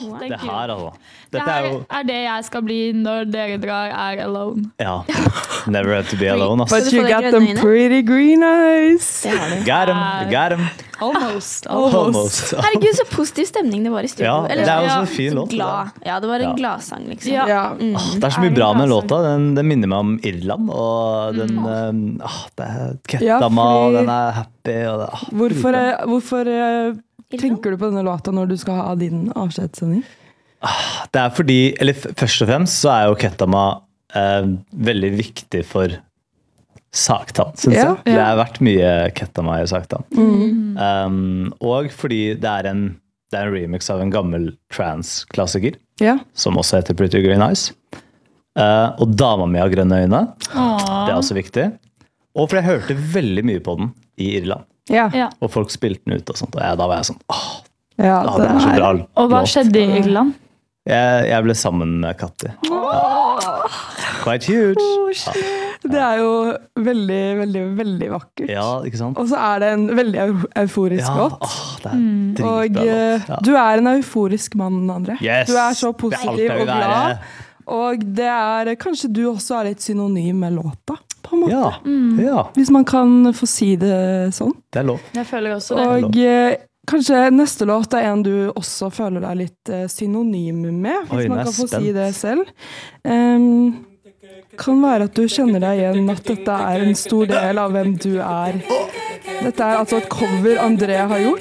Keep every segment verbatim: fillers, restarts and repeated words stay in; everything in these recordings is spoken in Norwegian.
det her altså. Det Dette her er jo, er det jeg skal bli når dere drar er alone. ja, never have to be alone, ass. But Skal du you få deg got grønne them øyne? pretty green eyes. Det har du. Got him, you got him. Almost. Almost. Herregud, så positiv stemning det var i studio. Ja, det er jo så en fin så låt. glad. Ja, det var en Ja. gladsang, liksom. Ja. Ja. Åh, det er så mye bra med låta. Den, den minner meg om Irland, og den, eh, ah, det er Ja, kettama, fordi- og den er happy, og det, ah, Hvorfor, dritbra. eh, hvorfor eh, tenker du på denne låta når du skal ha din avskjedssending? Det er fordi, eller f- først og fremst så er jo kettama eh, veldig viktig for Saktan, synes Ja, jeg. Det har vært mye kettama i Saktan. Um, og fordi det er, en, det er en remix av en gammel trans-klassiker, Ja. som også heter Pretty Green Eyes. Eh, og Dama mi har grønne øyne. Det er også viktig. Og for jeg hørte veldig mye på den i Irland. Ja. Ja. Og folk spilte den ut og sånt. Og jeg, da var jeg sånn, åh, Ja, ja, det det er så er- bra Og hva låt. skjedde i Irland? Jeg, jeg ble sammen med Katti. Ja. Quite huge. Ja. Det er jo veldig, veldig, veldig vakkert. Ja, ikke sant? Og så er det en veldig eu- euforisk Ja, låt. åh, det er dritbra Og låt. eh, Ja. du er en euforisk mann, André. Yes! Du er så Det er alt positiv jeg vil og glad. være. Og det er kanskje du også er litt synonym med låta, på en måte. Ja, ja, Hvis man kan få si det sånn. det er lov. Jeg føler også det. Og eh, kanskje neste låt er en du også føler deg litt eh, synonym med, hvis Oi, man nå er kan jeg få si spent. det selv. Um, kan være at du kjenner deg igjen at dette er en stor del av hvem du er. Dette er altså et cover André har gjort.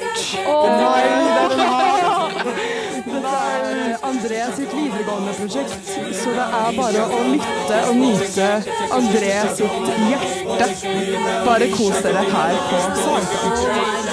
Dette er André sitt videregående prosjekt, så det er bare å lytte og nyte André sitt hjerte. Bare kos dere her på Saktan.